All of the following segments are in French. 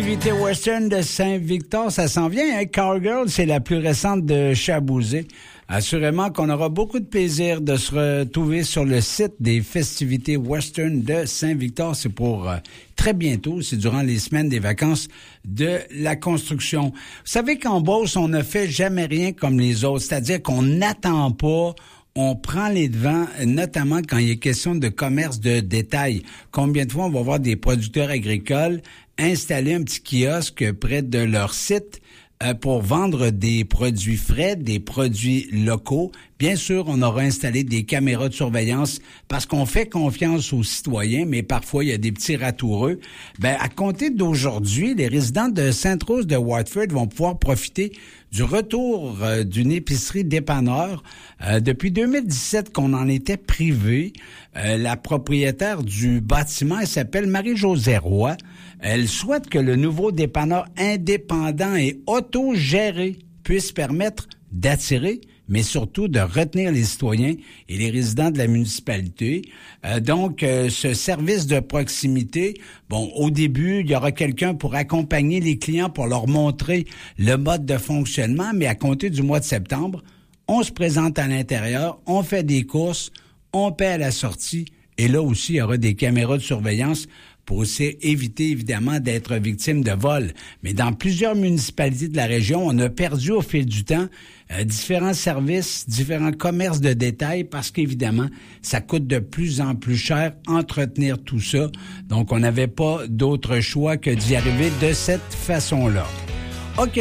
Activité western de Saint-Victor, ça s'en vient, hein? Cowgirl, c'est la plus récente de Chabouzé. Assurément qu'on aura beaucoup de plaisir de se retrouver sur le site des festivités western de Saint-Victor. C'est pour très bientôt, c'est durant les semaines des vacances de la construction. Vous savez qu'en Beauce, on ne fait jamais rien comme les autres, c'est-à-dire qu'on n'attend pas. On prend les devants, notamment quand il est question de commerce de détail. Combien de fois on va voir des producteurs agricoles installer un petit kiosque près de leur site pour vendre des produits frais, des produits locaux. Bien sûr, on aura installé des caméras de surveillance parce qu'on fait confiance aux citoyens, mais parfois, il y a des petits ratoureux. À compter d'aujourd'hui, les résidents de Sainte-Rose de Watford vont pouvoir profiter du retour d'une épicerie dépanneur. Depuis 2017 qu'on en était privé, la propriétaire du bâtiment, elle s'appelle Marie-Josée Roy. Elle souhaite que le nouveau dépanneur indépendant et autogéré puisse permettre d'attirer, mais surtout de retenir les citoyens et les résidents de la municipalité. Donc, ce service de proximité, au début, il y aura quelqu'un pour accompagner les clients, pour leur montrer le mode de fonctionnement, mais à compter du mois de septembre, on se présente à l'intérieur, on fait des courses, on paie à la sortie, et là aussi, il y aura des caméras de surveillance pour aussi éviter, évidemment, d'être victime de vol. Mais dans plusieurs municipalités de la région, on a perdu au fil du temps différents services, différents commerces de détail parce qu'évidemment, ça coûte de plus en plus cher entretenir tout ça. Donc, on n'avait pas d'autre choix que d'y arriver de cette façon-là. OK,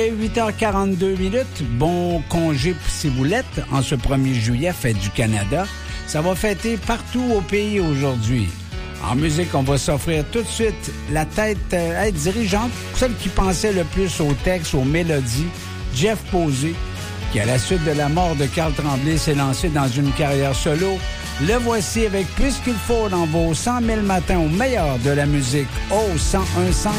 8h42 minutes. Bon congé pour Ciboulette en ce 1er juillet, fête du Canada. Ça va fêter partout au pays aujourd'hui. En musique, on va s'offrir tout de suite la tête dirigeante, celle qui pensait le plus aux textes, aux mélodies, Jeff Posey, qui à la suite de la mort de Carl Tremblay s'est lancé dans une carrière solo. Le voici avec Plus qu'il faut dans vos 100 000 matins au meilleur de la musique au 101.5